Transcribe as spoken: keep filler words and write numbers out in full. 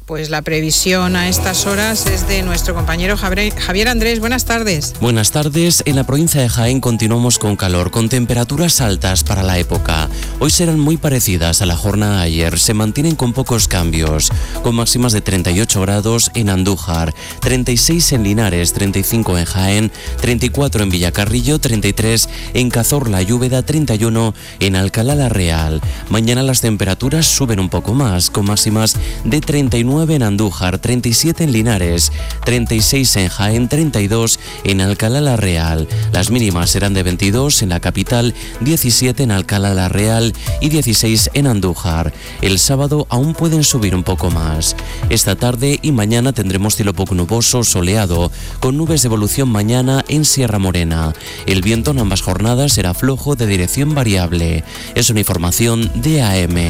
Pues la previsión a estas horas es de nuestro compañero Javier Andrés. Buenas tardes. Buenas tardes. En la provincia de Jaén continuamos con calor, con temperaturas altas para la época. Hoy serán muy parecidas a la jornada de ayer. Se mantienen con pocos cambios, con máximas de treinta y ocho grados en Andújar, treinta y seis en Linares, treinta y cinco en Jaén, treinta y cuatro en Villacarrillo, treinta y tres en Cazorla y Úbeda, treinta y uno en Alcalá la Real. Mañana las temperaturas suben un poco más, con máximas de treinta y nueve en Andújar, treinta y siete en Linares, treinta y seis en Jaén, treinta y dos en Alcalá la Real. Las mínimas serán de veintidós en la capital, diecisiete en Alcalá la Real y dieciséis en Andújar. El sábado aún pueden subir un poco más. Esta tarde y mañana tendremos cielo poco nuboso, soleado, con nubes de evolución mañana en Sierra Morena. El viento en ambas jornadas será flojo de dirección variable. Es una información de A M.